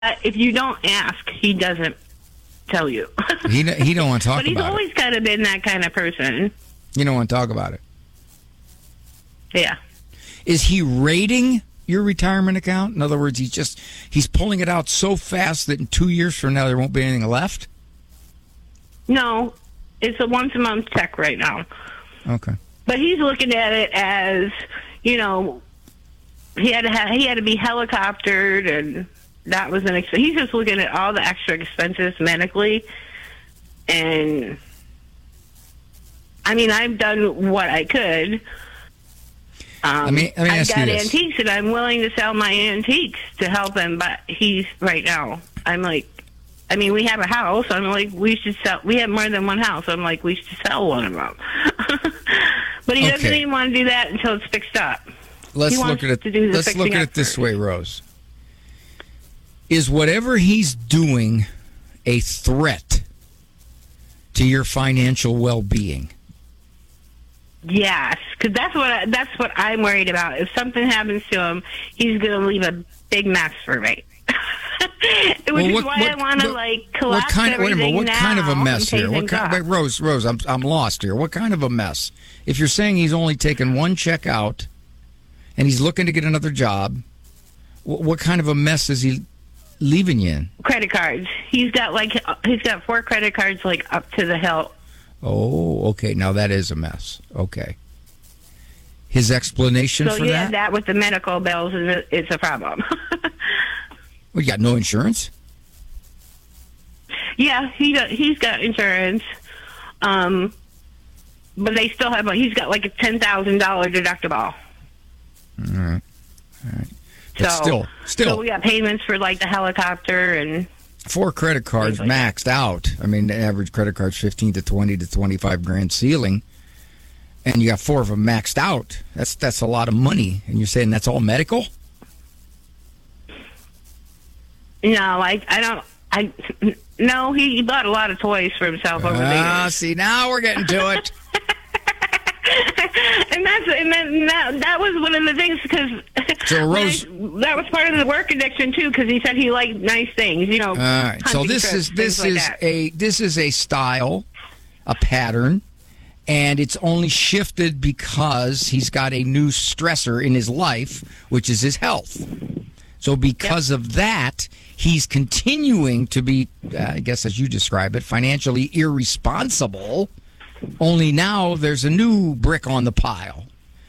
if you don't ask, he doesn't tell you. He don't want to talk about it. But he's always kind of been that kind of person. You don't want to talk about it. Yeah. Is he rating your retirement account? In other words, he's pulling it out so fast that in 2 years from now there won't be anything left? No, it's a once-a-month check right now. Okay. But he's looking at it as, he had to be helicoptered, and that was an expense. He's just looking at all the extra expenses medically, and I mean, I've done what I could. Let me I've ask got you this. antiques, and I'm willing to sell my antiques to help him. But he's right now. I'm like, I mean, we have a house. I'm like, we should sell. We have more than one house. I'm like, we should sell one of them. But he doesn't even want to do that until it's fixed up. Let's look at it this way, Rose. Is whatever he's doing a threat to your financial well-being? Yes, because that's what I'm worried about. If something happens to him, he's going to leave a big mess for me. Which is why I want to collapse everything what kind of a mess here? Rose, I'm lost here. What kind of a mess? If you're saying he's only taken one check out and he's looking to get another job, what kind of a mess is he leaving you in? Credit cards. He's got 4 credit cards up to the hilt. Oh, okay. Now that is a mess. Okay. His explanation for that? So yeah, that with the medical bills is a problem. Well, you got no insurance? Yeah, he's got insurance. But they still have he's got a $10,000 deductible. All right. But still. So we got payments for the helicopter and 4 credit cards maxed out. I mean, the average credit card's 15 to 20 to 25 grand ceiling, and you got 4 of them maxed out. That's a lot of money, and you're saying that's all medical? No, no, he bought a lot of toys for himself over the years. See, now we're getting to it. that was one of the things because that was part of the work addiction too. Because he said he liked nice things, All right. So this is a style, a pattern, and it's only shifted because he's got a new stressor in his life, which is his health. So because of that, he's continuing to be, I guess as you describe it, financially irresponsible. Only now there's a new brick on the pile.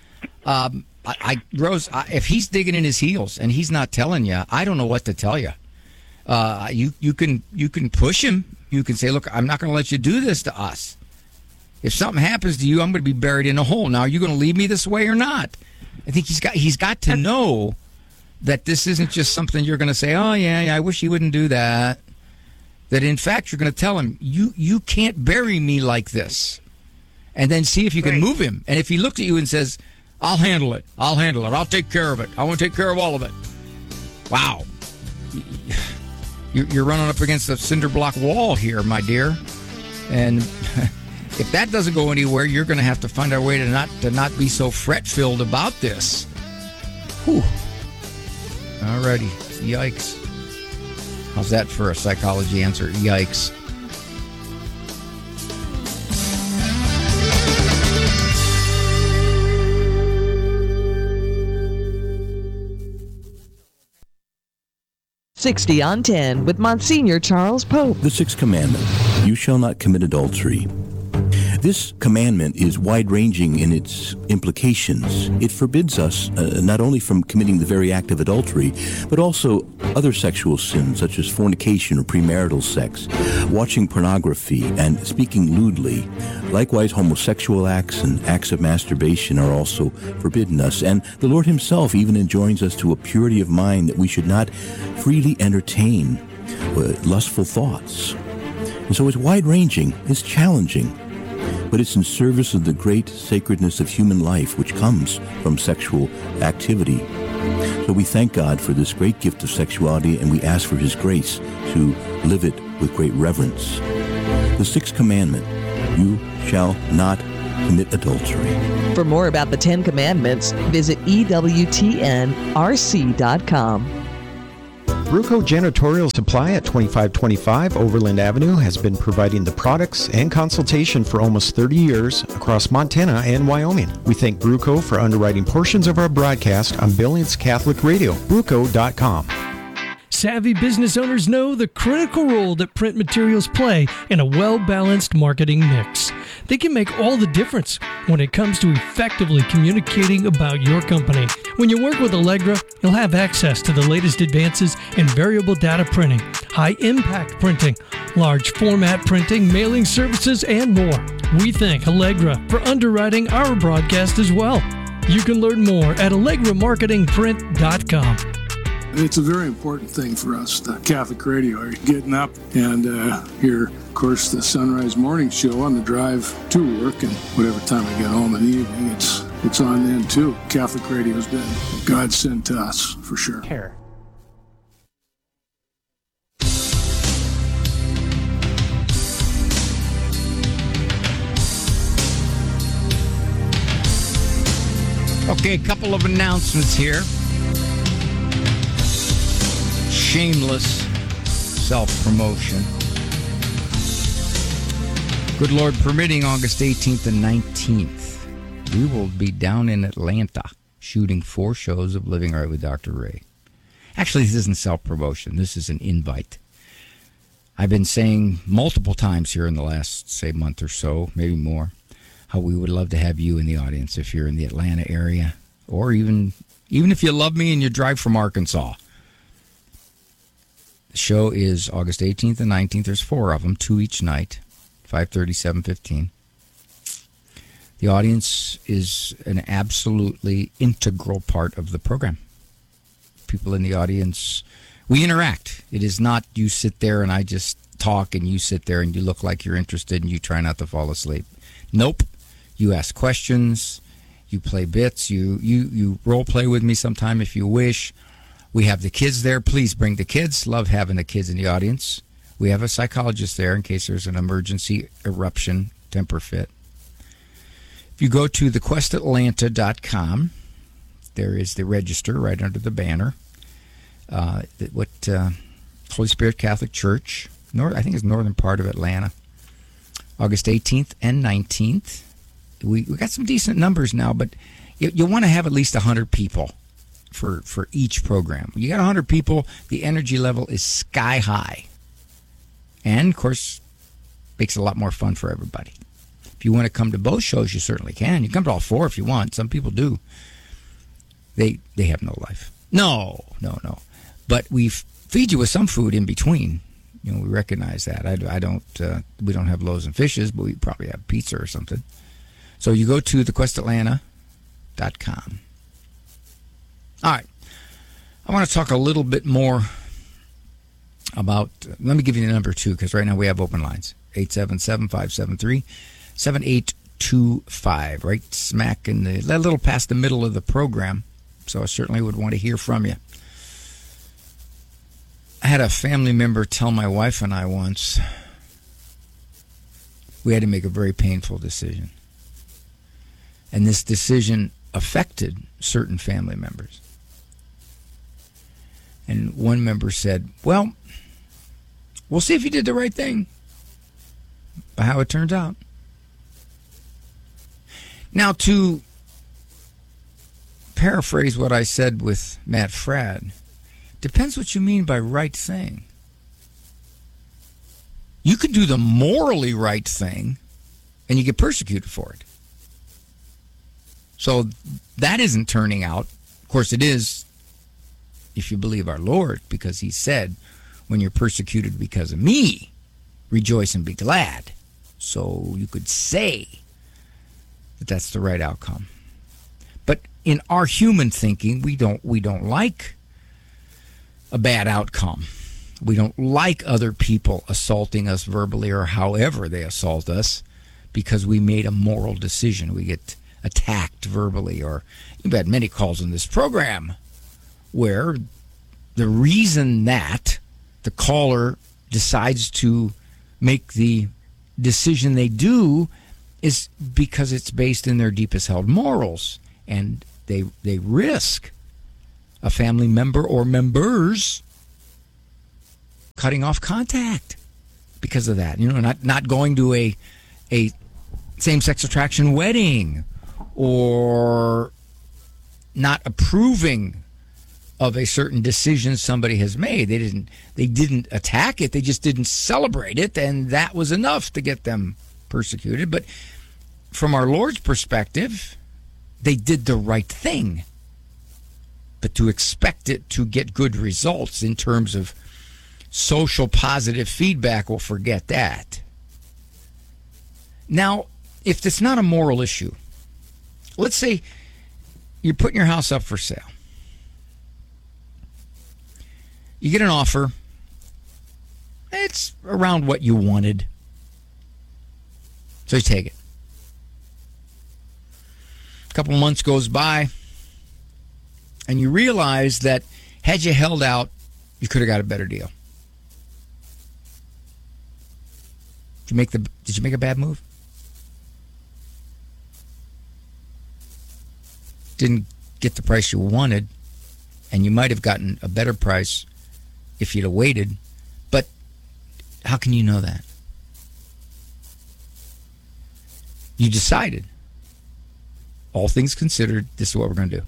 Rose, if he's digging in his heels and he's not telling you, I don't know what to tell you. You can push him. You can say, look, I'm not going to let you do this to us. If something happens to you, I'm going to be buried in a hole. Now, are you going to leave me this way or not? I think he's got to know that this isn't just something you're going to say, oh, yeah, I wish he wouldn't do that. That, in fact, you're going to tell him, you can't bury me like this. And then see if you can move him. And if he looks at you and says, I'll handle it. I'll take care of it. I want to take care of all of it. Wow. You're running up against a cinder block wall here, my dear. And if that doesn't go anywhere, you're going to have to find a way to not be so fret-filled about this. Whew. Alrighty. Yikes. How's that for a psychology answer? Yikes. "60 on 10 with Monsignor Charles Pope. The sixth commandment, you shall not commit adultery. This commandment is wide-ranging in its implications. It forbids us not only from committing the very act of adultery, but also other sexual sins such as fornication or premarital sex, watching pornography, and speaking lewdly. Likewise, homosexual acts and acts of masturbation are also forbidden us. And the Lord himself even enjoins us to a purity of mind that we should not freely entertain lustful thoughts. And so it's wide-ranging, it's challenging, but it's in service of the great sacredness of human life which comes from sexual activity. So we thank God for this great gift of sexuality, and we ask for his grace to live it with great reverence. The sixth commandment, you shall not commit adultery. For more about the 10 Commandments, visit EWTNRC.com. Bruco Janitorial Supply at 2525 Overland Avenue has been providing the products and consultation for almost 30 years across Montana and Wyoming. We thank Bruco for underwriting portions of our broadcast on Billings Catholic Radio. Bruco.com. Savvy business owners know the critical role that print materials play in a well-balanced marketing mix. They can make all the difference when it comes to effectively communicating about your company. When you work with Allegra, you'll have access to the latest advances in variable data printing, high-impact printing, large format printing, mailing services, and more. We thank Allegra for underwriting our broadcast as well. You can learn more at AllegraMarketingPrint.com. It's a very important thing for us, the Catholic Radio. Getting up and hear, of course, the Sunrise Morning Show on the drive to work, and whatever time I get home in the evening, it's on then too. Catholic Radio has been a godsend to us, for sure. Here. Okay, a couple of announcements here. Shameless self-promotion. Good Lord permitting, August 18th and 19th, we will be down in Atlanta shooting 4 shows of Living Right with Dr. Ray. Actually, this isn't self-promotion. This is an invite. I've been saying multiple times here in the last, say, month or so, maybe more, how we would love to have you in the audience if you're in the Atlanta area, or even if you love me and you drive from Arkansas. The show is August 18th and 19th. There's 4 of them, 2 each night, 5:30, 7:15. The audience is an absolutely integral part of the program. People in the audience, we interact. It is not you sit there and I just talk and you sit there and you look like you're interested and you try not to fall asleep. Nope. You ask questions, you play bits, you role play with me sometime if you wish. We have the kids there. Please bring the kids. Love having the kids in the audience. We have a psychologist there in case there's an emergency eruption, temper fit. If you go to thequestatlanta.com, there is the register right under the banner. Holy Spirit Catholic Church, I think it's northern part of Atlanta. August 18th and 19th. We got some decent numbers now, but you want to have at least 100 people for each program. You got 100 people, the energy level is sky high. And, of course, makes it a lot more fun for everybody. If you want to come to both shows, you certainly can. You can come to all 4 if you want. Some people do. They have no life. No. But we feed you with some food in between. We recognize that. We don't have loaves and fishes, but we probably have pizza or something. So you go to thequestatlanta.com. All right. I want to talk a little bit more about, let me give you the number 2, because right now we have open lines. 877-573-7825, right smack in a little past the middle of the program. So I certainly would want to hear from you. I had a family member tell my wife and I once, we had to make a very painful decision. And this decision affected certain family members. And one member said, well, we'll see if you did the right thing. But how it turns out. Now, to paraphrase what I said with Matt Fradd, depends what you mean by right thing. You could do the morally right thing and you get persecuted for it. So that isn't turning out. Of course, it is if you believe our Lord, because he said, when you're persecuted because of me, rejoice and be glad. So you could say that that's the right outcome. But in our human thinking, we don't like a bad outcome. We don't like other people assaulting us verbally or however they assault us because we made a moral decision. We get attacked verbally, or you've had many calls in this program where the reason that the caller decides to make the decision they do is because it's based in their deepest held morals, and they risk a family member or members cutting off contact because of that. Not going to a same-sex attraction wedding, or not approving of a certain decision somebody has made. They didn't attack it. They just didn't celebrate it, and that was enough to get them persecuted. But from our Lord's perspective, they did the right thing. But to expect it to get good results in terms of social positive feedback, we'll forget that. Now, if it's not a moral issue, let's say you're putting your house up for sale. You get an offer. It's around what you wanted. So you take it. A couple of months goes by, and you realize that had you held out, you could have got a better deal. Did you make a bad move? Didn't get the price you wanted, and you might have gotten a better price if you'd have waited. But how can you know that? You decided, all things considered, this is what we're going to do.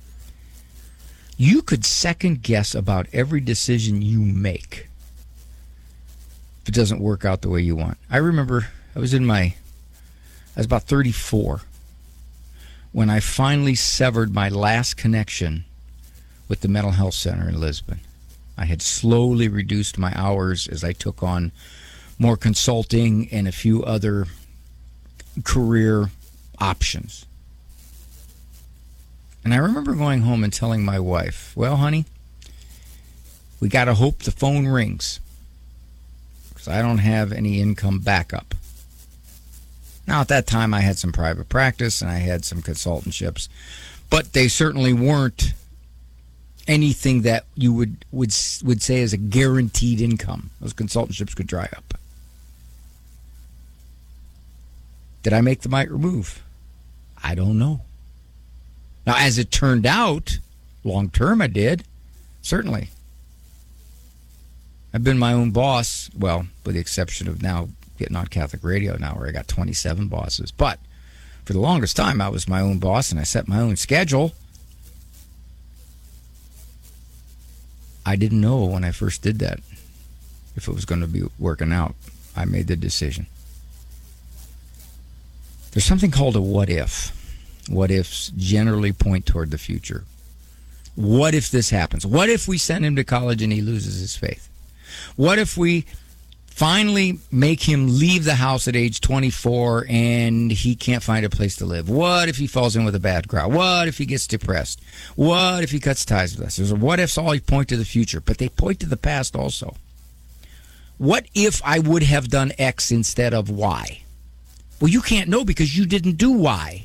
You could second guess about every decision you make if it doesn't work out the way you want. I remember I was about 34 when I finally severed my last connection with the mental health center in Lisbon. I had slowly reduced my hours as I took on more consulting and a few other career options. And I remember going home and telling my wife, well, honey, we got to hope the phone rings because I don't have any income backup. Now, at that time, I had some private practice and I had some consultantships, but they certainly weren't anything that you would say is a guaranteed income. Those consultantships could dry up. Did I make the right move? I don't know. Now, as it turned out, long term I did, certainly. I've been my own boss, well, with the exception of now getting on Catholic radio now where I got 27 bosses. But for the longest time, I was my own boss and I set my own schedule. I didn't know when I first did that if it was going to be working out. I made the decision. There's something called a what if. What ifs generally point toward the future. What if this happens? What if we send him to college and he loses his faith? What if we finally make him leave the house at age 24 and he can't find a place to live? What if he falls in with a bad crowd? What if he gets depressed? What if he cuts ties with us? There's a what ifs all point to the future, but they point to the past also. What if I would have done X instead of Y? Well, you can't know because you didn't do Y.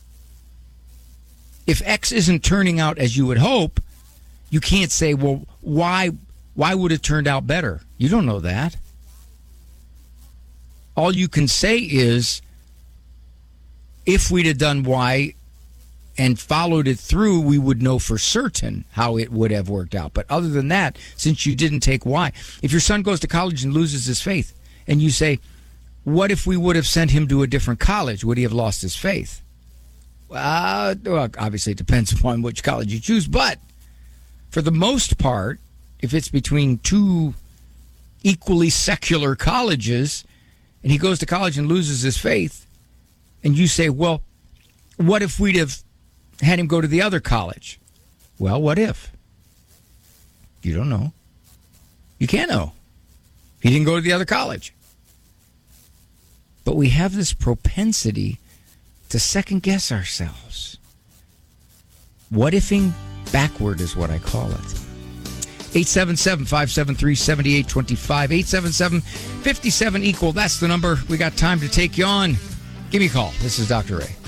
If X isn't turning out as you would hope, you can't say, well, why would it turned out better? You don't know that. All you can say is, if we'd have done Y and followed it through, we would know for certain how it would have worked out. But other than that, since you didn't take Y, if your son goes to college and loses his faith, and you say, what if we would have sent him to a different college? Would he have lost his faith? Well, obviously it depends upon which college you choose, but for the most part, if it's between two equally secular colleges and he goes to college and loses his faith, and you say, well, what if we'd have had him go to the other college? Well, what if? You don't know. You can't know. He didn't go to the other college. But we have this propensity to second guess ourselves. What ifing backward is what I call it. 877-573-7825. 877-57-EQUAL. That's the number. We got time to take you on. Give me a call. This is Dr. Ray.